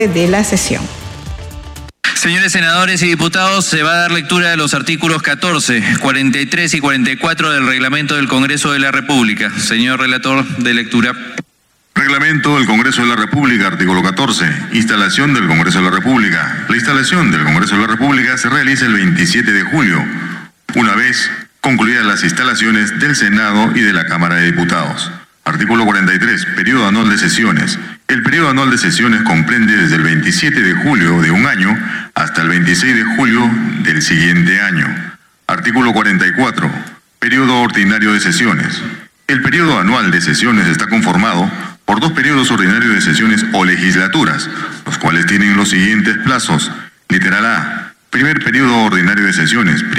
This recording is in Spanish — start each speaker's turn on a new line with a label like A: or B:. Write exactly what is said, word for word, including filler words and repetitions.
A: de la sesión.
B: Señores senadores y diputados, se va a dar lectura de los artículos catorce, cuarenta y tres y cuarenta y cuatro del Reglamento del Congreso de la República. Señor relator de lectura.
C: Reglamento del Congreso de la República, artículo catorce. Instalación del Congreso de la República. La instalación del Congreso de la República se realiza el veintisiete de julio, una vez concluidas las instalaciones del Senado y de la Cámara de Diputados. Artículo cuarenta y tres. Periodo anual de sesiones. El periodo anual de sesiones comprende desde el veintisiete de julio de un año hasta el veintiséis de julio del siguiente año. Artículo cuarenta y cuatro. Periodo ordinario de sesiones. El periodo anual de sesiones está conformado por dos periodos ordinarios de sesiones o legislaturas, los cuales tienen los siguientes plazos. Literal A. Primer periodo ordinario de sesiones.